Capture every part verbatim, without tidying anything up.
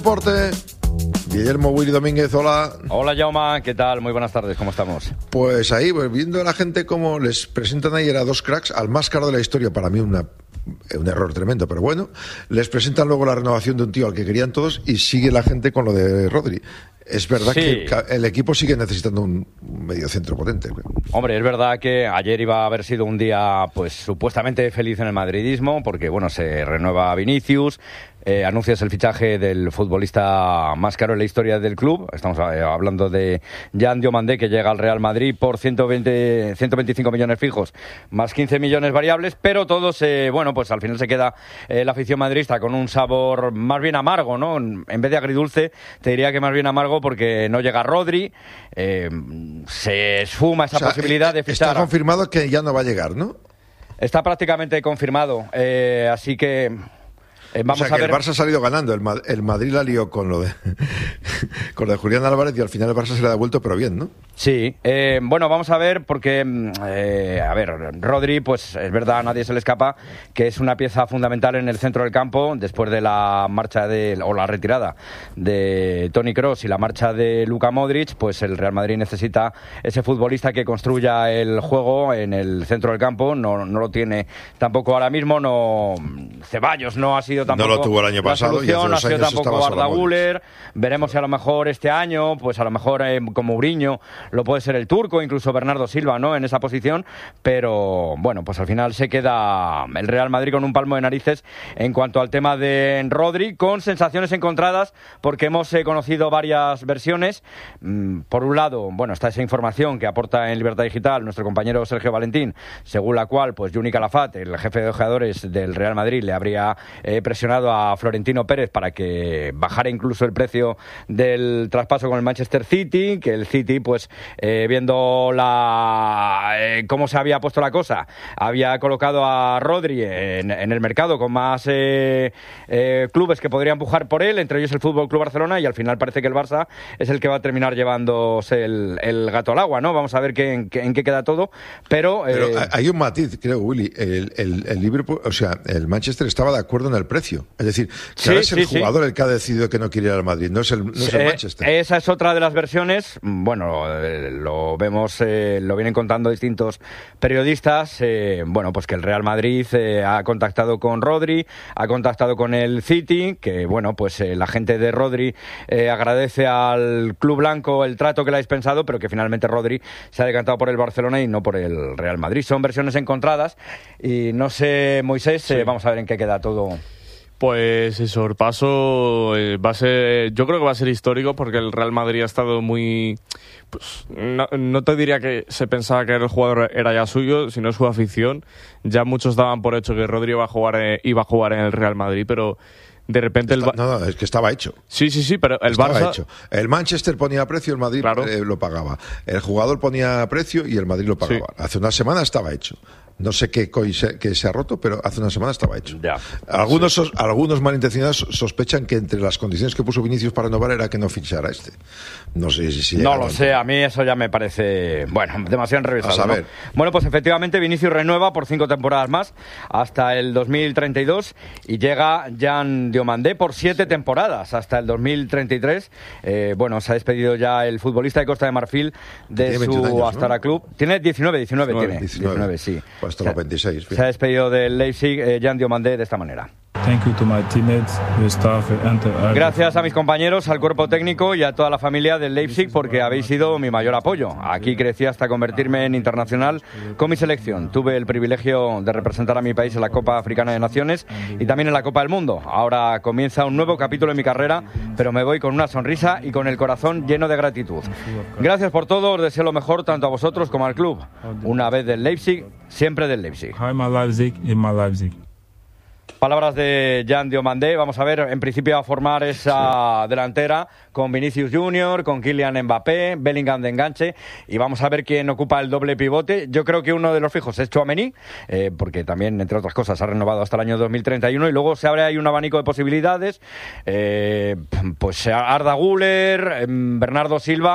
Deporte. Guillermo Willy Domínguez, hola. Hola, Jaume, ¿qué tal? Muy buenas tardes, ¿cómo estamos? Pues ahí, pues, viendo a la gente cómo les presentan ayer a dos cracks, al más caro de la historia, para mí una, un error tremendo, pero bueno, les presentan luego la renovación de un tío al que querían todos y sigue la gente con lo de Rodri. Es verdad sí. que el equipo sigue necesitando un mediocentro potente. Hombre, es verdad que ayer iba a haber sido un día, pues, supuestamente feliz en el madridismo, porque, bueno, se renueva Vinicius, eh, anuncias el fichaje del futbolista más caro en la historia del club. Estamos eh, hablando de Jan Diomandé, que llega al Real Madrid por ciento veinte, ciento veinticinco millones fijos, más quince millones variables, pero todos, eh, bueno, pues al final se queda eh, la afición madridista con un sabor más bien amargo, ¿no? En vez de agridulce, te diría que más bien amargo, porque no llega Rodri, eh, se esfuma esa o sea, posibilidad de fichar. Está confirmado que ya no va a llegar, ¿no? Está prácticamente confirmado, eh, así que eh, vamos o sea, a que ver. El Barça ha salido ganando, el, Ma- el Madrid la lió con lo de con lo de Julián Álvarez y al final el Barça se le ha devuelto, pero bien, ¿no? Sí, eh, bueno, vamos a ver porque, eh, a ver, Rodri, pues es verdad, a nadie se le escapa que es una pieza fundamental en el centro del campo después de la marcha de, o la retirada de Toni Kroos y la marcha de Luka Modric, pues el Real Madrid necesita ese futbolista que construya el juego en el centro del campo, no, no lo tiene tampoco ahora mismo, no Ceballos no ha sido tampoco no lo tuvo el año la pasado solución, y no ha hace sido dos años tampoco estaba Arda Güler, veremos si a lo mejor este año, pues a lo mejor eh, como Mourinho lo puede ser el turco, incluso Bernardo Silva, ¿no? En esa posición, pero bueno, pues al final se queda el Real Madrid con un palmo de narices en cuanto al tema de Rodri, con sensaciones encontradas, porque hemos eh, conocido varias versiones. Mm, por un lado, bueno, está esa información que aporta en Libertad Digital nuestro compañero Sergio Valentín, según la cual, pues Juni Calafat, el jefe de jugadores del Real Madrid, le habría eh, presionado a Florentino Pérez para que bajara incluso el precio del traspaso con el Manchester City, que el City, pues eh, viendo la eh, cómo se había puesto la cosa, había colocado a Rodri en, en el mercado con más eh, eh, clubes que podrían empujar por él, entre ellos el Fútbol Club Barcelona, y al final parece que el Barça es el que va a terminar llevándose el, el gato al agua, ¿no? Vamos a ver qué, en, qué, en qué queda todo, pero... pero eh... hay un matiz, creo, Willy, el, el, el Liverpool, o sea, el Manchester estaba de acuerdo en el precio, es decir, que sí, ahora es el sí, jugador sí. el que ha decidido que no quiere ir al Madrid, no es el, no es el eh, Manchester. Esa es otra de las versiones, bueno, eh, lo vemos, eh, lo vienen contando distintos periodistas, eh, bueno, pues que el Real Madrid eh, ha contactado con Rodri, ha contactado con el City, que bueno, pues eh, la gente de Rodri eh, agradece al Club Blanco el trato que le ha dispensado, pero que finalmente Rodri se ha decantado por el Barcelona y no por el Real Madrid. Son versiones encontradas y no sé, Moisés, sí. eh, vamos a ver en qué queda todo. Pues el sorpaso eh, va a ser, yo creo que va a ser histórico, porque el Real Madrid ha estado muy, pues no, no te diría que se pensaba que el jugador era ya suyo, sino su afición. Ya muchos daban por hecho que Rodri iba a jugar, eh, iba a jugar en el Real Madrid, pero de repente Está, el no, no, es que estaba hecho. Sí, sí, sí, pero el estaba Barça... hecho. El Manchester ponía precio, el Madrid claro. eh, lo pagaba. El jugador ponía precio y el Madrid lo pagaba. Sí. Hace una semana estaba hecho. No sé qué se, que se ha roto, pero hace una semana estaba hecho. Ya. Algunos, sí. sos, algunos malintencionados sospechan que entre las condiciones que puso Vinicius para renovar era que no fichara este. No sé si... si no lo sé, a mí eso ya me parece, bueno, demasiado enrevesado, ¿no? Bueno, pues efectivamente Vinicius renueva por cinco temporadas más, hasta el dos mil treinta y dos, y llega Jan Diomandé por siete temporadas, hasta el dos mil treinta y tres. Eh, bueno, se ha despedido ya el futbolista de Costa de Marfil de su años, Astara ¿no? Club. Tiene diecinueve, diecinueve, tiene. diecinueve, diecinueve sí. Pues hasta los veintiséis. Se ha despedido del Leipzig eh, Jan Diomandé de esta manera. Thank you to my teammates, the staff, and the... Gracias a mis compañeros, al cuerpo técnico y a toda la familia del Leipzig, porque habéis sido mi mayor apoyo. Aquí crecí hasta convertirme en internacional con mi selección. Tuve el privilegio de representar a mi país en la Copa Africana de Naciones y también en la Copa del Mundo. Ahora comienza un nuevo capítulo en mi carrera, pero me voy con una sonrisa y con el corazón lleno de gratitud. Gracias por todo, os deseo lo mejor tanto a vosotros como al club. Una vez del Leipzig, siempre del Leipzig. Hi, my Leipzig, in my Leipzig. Palabras de Jan Diomandé. Vamos a ver, en principio a formar esa delantera con Vinicius Junior, con Kylian Mbappé, Bellingham de enganche, y vamos a ver quién ocupa el doble pivote. Yo creo que uno de los fijos es Tchouaméni, eh, porque también, entre otras cosas, ha renovado hasta el año dos mil treinta y uno, y luego se abre ahí un abanico de posibilidades, eh, pues Arda Güler, eh, Bernardo Silva,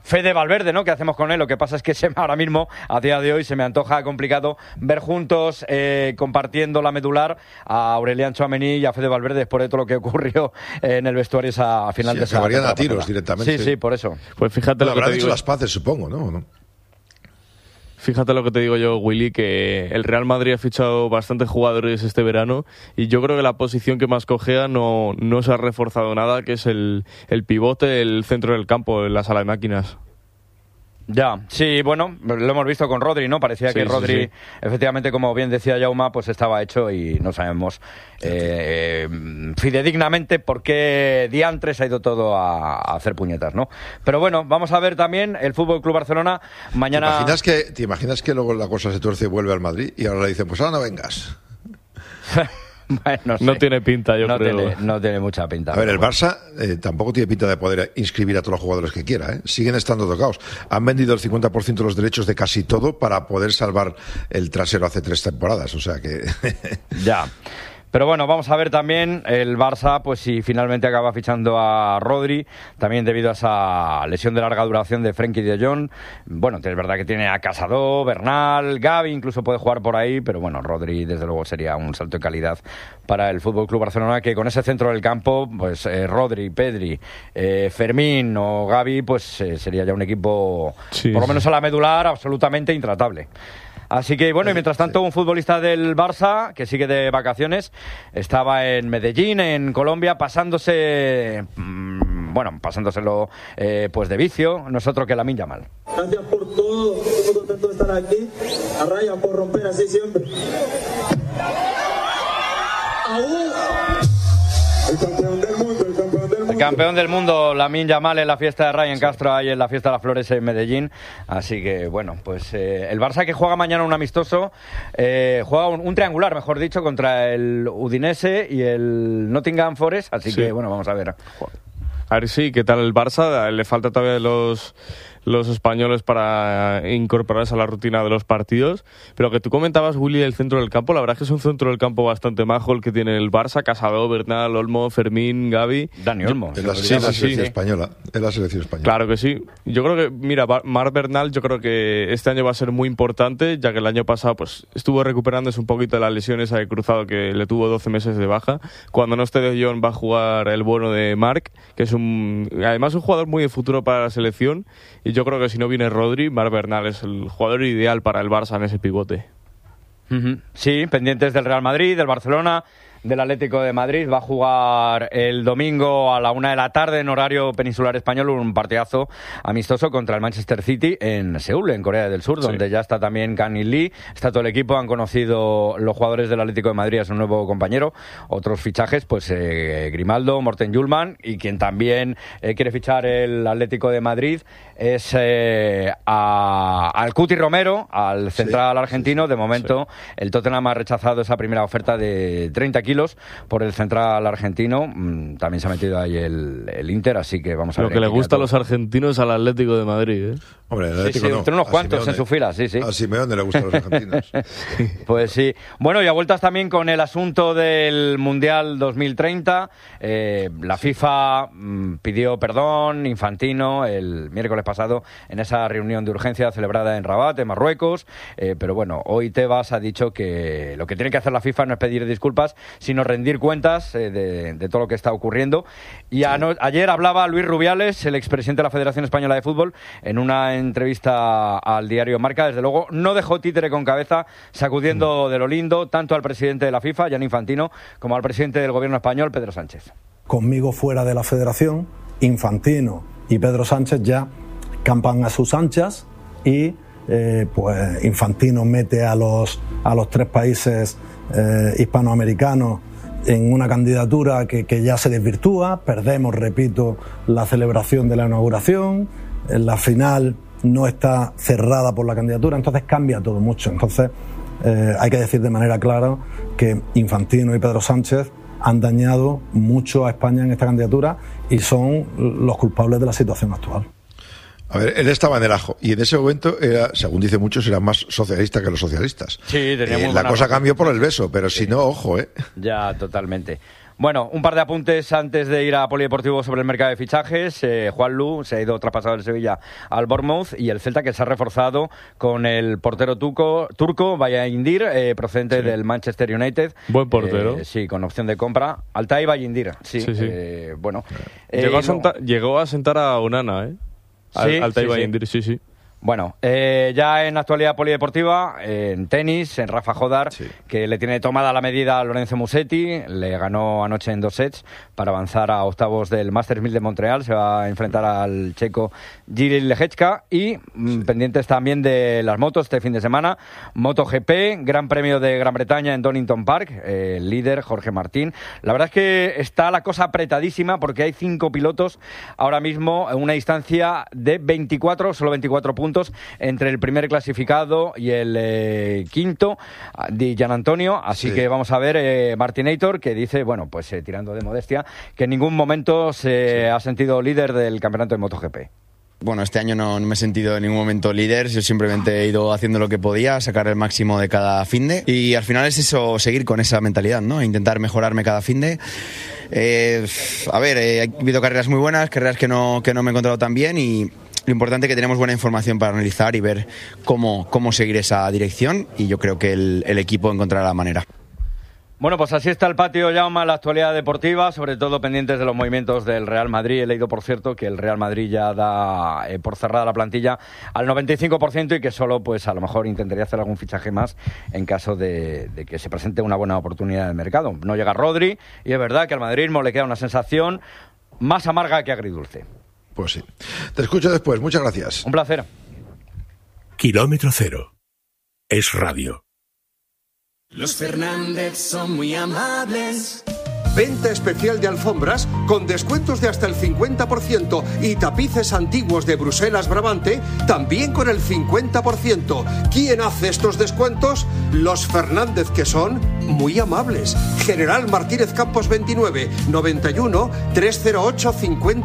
Fede Valverde, ¿no? ¿Qué hacemos con él? Lo que pasa es que se, ahora mismo, a día de hoy, se me antoja complicado ver juntos, eh, compartiendo la medular, a Aurelian Tchouaméni y a Fede Valverde después de todo lo que ocurrió en el vestuario esa, a final sí, de esa se varían a tiros pasada. directamente. Sí, sí, por eso. Pues fíjate lo que habrán te hecho digo. las paces, supongo, ¿no? ¿no? Fíjate lo que te digo yo, Willy, que el Real Madrid ha fichado bastantes jugadores este verano y yo creo que la posición que más cojea no, no se ha reforzado nada, que es el, el pivote, el centro del campo, en la sala de máquinas. Ya, sí, bueno, lo hemos visto con Rodri, ¿no? Parecía Sí, que sí, Rodri, sí. efectivamente, como bien decía Jaume, pues estaba hecho y no sabemos eh, eh, fidedignamente por qué diantres ha ido todo a, a hacer puñetas, ¿no? Pero bueno, vamos a ver también el Fútbol Club Barcelona mañana. ¿Te imaginas que, te imaginas que luego la cosa se tuerce y vuelve al Madrid y ahora le dicen, pues ahora no vengas? Bueno, no, sé. No tiene pinta, yo no creo. Tiene, no tiene mucha pinta. A ver, el Barça eh, tampoco tiene pinta de poder inscribir a todos los jugadores que quiera, ¿eh? Siguen estando tocados. Han vendido el cincuenta por ciento de los derechos de casi todo para poder salvar el trasero hace tres temporadas, o sea que... Ya. Pero bueno, vamos a ver también el Barça, pues si finalmente acaba fichando a Rodri, también debido a esa lesión de larga duración de Frenkie de Jong. Bueno, es verdad que tiene a Casado, Bernal, Gavi, incluso puede jugar por ahí, pero bueno, Rodri desde luego sería un salto de calidad para el F C Barcelona, que con ese centro del campo, pues eh, Rodri, Pedri, eh, Fermín o Gavi, pues eh, sería ya un equipo, sí, por lo sí. menos a la medular, absolutamente intratable. Así que bueno, y mientras tanto un futbolista del Barça que sigue de vacaciones estaba en Medellín, en Colombia, pasándose, mmm, bueno, pasándoselo eh, pues de vicio, no es otro que Lamine Yamal. Gracias por todo, estoy contento de estar aquí. A Ryan por romper así siempre. ¡Aú! El campeón del mundo, el campeón del mundo. El campeón del mundo, Lamine Yamal, en la fiesta de Ryan Castro, ahí en la fiesta de las Flores en Medellín. Así que, bueno, pues eh, el Barça que juega mañana un amistoso, eh, juega un, un triangular, mejor dicho, contra el Udinese y el Nottingham Forest. Así Sí. que, bueno, vamos a ver. A ver, sí, ¿qué tal el Barça? Le falta todavía los... los españoles para incorporarse a la rutina de los partidos, pero que tú comentabas, Willy, del centro del campo, la verdad es que es un centro del campo bastante majo el que tiene el Barça, Casado, Bernal, Olmo, Fermín, Gavi. Dani Olmo. Es la, Sí, es la sí, selección sí. española. Es la selección española. Claro que sí. Yo creo que, mira, Marc Bernal, yo creo que este año va a ser muy importante, ya que el año pasado pues estuvo recuperándose un poquito de las lesiones a cruzado que le tuvo doce meses de baja. Cuando no esté de Jong va a jugar el bueno de Marc, que es un además un jugador muy de futuro para la selección, y yo creo que si no viene Rodri, Marc Bernal es el jugador ideal para el Barça en ese pivote. Uh-huh. Sí, pendientes del Real Madrid, del Barcelona, del Atlético de Madrid. Va a jugar el domingo a la una de la tarde en horario peninsular español un partidazo amistoso contra el Manchester City en Seúl, en Corea del Sur, Sí. donde ya está también Kang In Lee, está todo el equipo. Han conocido los jugadores del Atlético de Madrid a su nuevo compañero. Otros fichajes, pues eh, Grimaldo, Morten Hjulmand, y quien también eh, quiere fichar el Atlético de Madrid es eh, a, al Cuti Romero, al central Sí, argentino. sí, sí. De momento el Tottenham ha rechazado esa primera oferta de treinta kilos por el central argentino. También se ha metido ahí el, el Inter, así que vamos a Lo ver. que le en qué gusta a queda los todo. argentinos al Atlético de Madrid, ¿eh? Hombre, el Sí, Atlético sí, no. entre unos A cuantos Simeone- en su fila, sí, sí. A Simeone le gustan los argentinos. Pues sí. Bueno, y a vueltas también con el asunto del Mundial dos mil treinta. Eh, la FIFA mm, pidió perdón, Infantino, el miércoles pasado en esa reunión de urgencia celebrada en Rabat, en Marruecos. Eh, pero bueno, hoy Tebas ha dicho que lo que tiene que hacer la FIFA no es pedir disculpas, sino rendir cuentas eh, de, de todo lo que está ocurriendo. Y ano- ayer hablaba Luis Rubiales, el expresidente de la Federación Española de Fútbol, en una entrevista al diario Marca. Desde luego no dejó títere con cabeza, sacudiendo de lo lindo tanto al presidente de la FIFA, Gianni Infantino, como al presidente del gobierno español, Pedro Sánchez. Conmigo fuera de la Federación, Infantino y Pedro Sánchez ya campan a sus anchas y eh, pues Infantino mete a los, a los tres países eh, hispanoamericanos en una candidatura que, que ya se desvirtúa. Perdemos, repito, la celebración de la inauguración, en la final no está cerrada por la candidatura, entonces cambia todo mucho. Entonces eh, hay que decir de manera clara que Infantino y Pedro Sánchez han dañado mucho a España en esta candidatura y son los culpables de la situación actual. A ver, él estaba en el ajo y en ese momento era, según dice muchos, era más socialista que los socialistas. Sí, tenía muy Eh, la buena cosa razón. cambió por el beso, pero si no, ojo, ¿eh? Ya, totalmente. Bueno, un par de apuntes antes de ir a Polideportivo sobre el mercado de fichajes. Eh, Juan Lu se ha ido traspasado del Sevilla al Bournemouth y el Celta que se ha reforzado con el portero turco, turco Bayindir, eh, procedente sí. del Manchester United. Buen portero. Eh, sí, con opción de compra. Altay Bayindir, sí. sí, sí. Eh, bueno. Llegó, eh, a sentar, no... llegó a sentar a Onana, ¿eh? Al, sí, Altay sí, Bayindir, sí, sí. sí. Bueno, eh, ya en actualidad polideportiva, eh, en tenis, en Rafa Jodar, sí. que le tiene tomada la medida a Lorenzo Musetti, le ganó anoche en dos sets para avanzar a octavos del Masters mil de Montreal, se va a enfrentar al checo Jiří Lehečka y sí. pendientes también de las motos este fin de semana, MotoGP, Gran Premio de Gran Bretaña en Donington Park, eh, el líder Jorge Martín. La verdad es que está la cosa apretadísima porque hay cinco pilotos ahora mismo en una distancia de veinticuatro, solo veinticuatro puntos entre el primer clasificado y el eh, quinto de Gian Antonio, así sí. que vamos a ver eh, Martinator, que dice, bueno, pues eh, tirando de modestia, que en ningún momento se sí. ha sentido líder del campeonato de MotoGP. Bueno, este año no, no me he sentido en ningún momento líder, yo simplemente he ido haciendo lo que podía, sacar el máximo de cada finde y al final es eso, seguir con esa mentalidad, ¿no? Intentar mejorarme cada finde. Eh, a ver, eh, ha habido carreras muy buenas, carreras que no, que no me he encontrado tan bien y lo importante es que tenemos buena información para analizar y ver cómo, cómo seguir esa dirección y yo creo que el, el equipo encontrará la manera. Bueno, pues así está el patio, Jaume, la actualidad deportiva, sobre todo pendientes de los movimientos del Real Madrid. He leído, por cierto, que el Real Madrid ya da eh, por cerrada la plantilla al noventa y cinco por ciento y que solo, pues a lo mejor intentaría hacer algún fichaje más en caso de, de que se presente una buena oportunidad en el mercado. No llega Rodri y es verdad que al madridismo le queda una sensación más amarga que agridulce. Pues sí. Te escucho después. Muchas gracias. Un placer. Kilómetro cero. Es radio. Los Fernández son muy amables. Venta especial de alfombras con descuentos de hasta el cincuenta por ciento y tapices antiguos de Bruselas Brabante también con el cincuenta por ciento. ¿Quién hace estos descuentos? Los Fernández, que son muy amables. General Martínez Campos veintinueve, noventa y uno, trescientos ocho, cincuenta